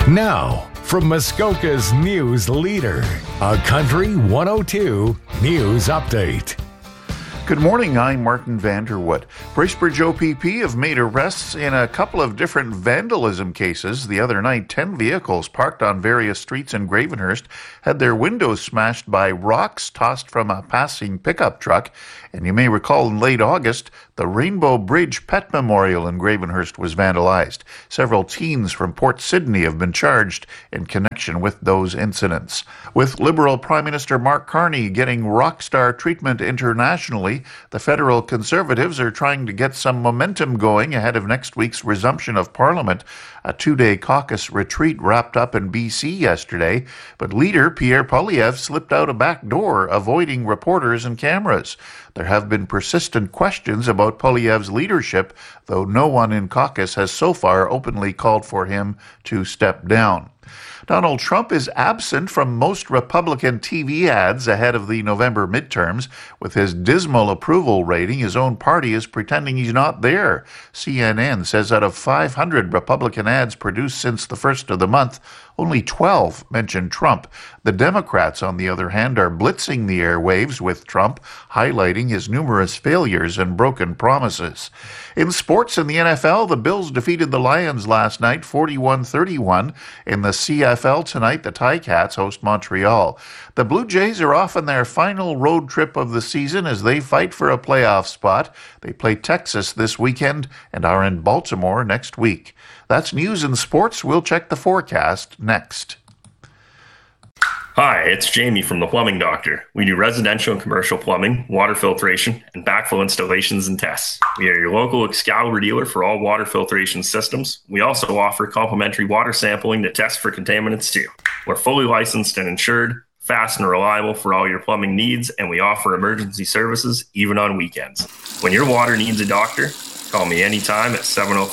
Now, from Muskoka's news leader, a Country 102 News Update. Good morning, I'm Martin Vanderwood. Bracebridge OPP have made arrests in a couple of different vandalism cases. The other night, 10 vehicles parked on various streets in Gravenhurst had their windows smashed by rocks tossed from a passing pickup truck. And you may recall in late August, the Rainbow Bridge Pet Memorial in Gravenhurst was vandalized. Several teens from Port Sydney have been charged in connection with those incidents. With Liberal Prime Minister Mark Carney getting rockstar treatment internationally, the federal Conservatives are trying to get some momentum going ahead of next week's resumption of Parliament. A two-day caucus retreat wrapped up in BC yesterday, but leader Pierre Poilievre slipped out a back door, avoiding reporters and cameras. There have been persistent questions about Poilievre's leadership, though no one in caucus has so far openly called for him to step down. Donald Trump is absent from most Republican TV ads ahead of the November midterms. With his dismal approval rating, his own party is pretending he's not there. CNN says out of 500 Republican ads produced since the first of the month, only 12 mention Trump. The Democrats, on the other hand, are blitzing the airwaves with Trump, highlighting his numerous failures and broken promises. In sports, in the NFL, the Bills defeated the Lions last night 41-31. In the CFL tonight, the Ticats host Montreal. The Blue Jays are off on their final road trip of the season as they fight for a playoff spot. They play Texas this weekend and are in Baltimore next week. That's news and sports. We'll check the forecast next. Hi, it's Jamie from The Plumbing Doctor. We do residential and commercial plumbing, water filtration, and backflow installations and tests. We are your local Excalibur dealer for all water filtration systems. We also offer complimentary water sampling to test for contaminants too. We're fully licensed and insured, fast and reliable for all your plumbing needs, and we offer emergency services even on weekends. When your water needs a doctor, call me anytime at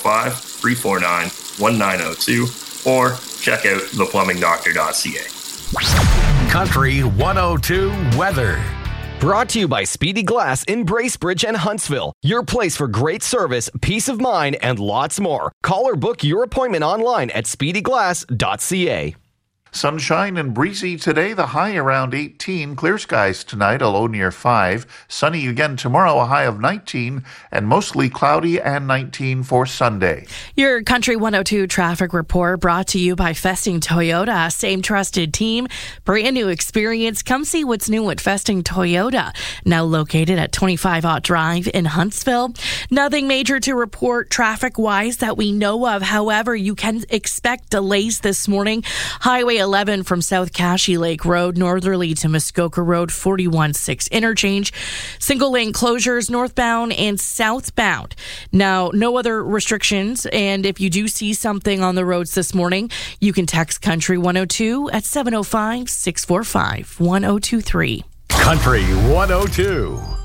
705-349-1902 or check out theplumbingdoctor.ca. Country 102 weather. Brought to you by Speedy Glass in Bracebridge and Huntsville. Your place for great service, peace of mind, and lots more. Call or book your appointment online at speedyglass.ca. Sunshine and breezy today, the high around 18. Clear skies tonight, a low near 5. Sunny again tomorrow, a high of 19. And mostly cloudy and 19 for Sunday. Your Country 102 traffic report brought to you by Festing Toyota. Same trusted team, brand new experience. Come see what's new at Festing Toyota. Now located at 25 Ott Drive in Huntsville. Nothing major to report traffic-wise that we know of. However, you can expect delays this morning. Highway 11 from South Cashy Lake Road, northerly to Muskoka Road, 41-6 interchange. Single lane closures northbound and southbound. Now, no other restrictions, and if you do see something on the roads this morning, you can text Country 102 at 705-645-1023. Country 102.